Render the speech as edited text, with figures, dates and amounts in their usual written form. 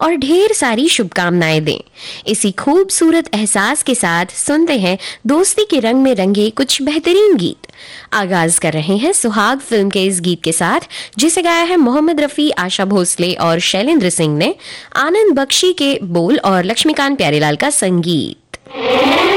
और ढेर सारी शुभकामनाएं दें। इसी खूबसूरत एहसास के साथ सुनते हैं दोस्ती के रंग में रंगे कुछ बेहतरीन गीत। आगाज कर रहे हैं सुहाग फिल्म के इस गीत के साथ, जिसे गाया है मोहम्मद रफी, आशा भोसले और शैलेंद्र सिंह ने। आनंद बख्शी के बोल और लक्ष्मीकांत प्यारेलाल का संगीत।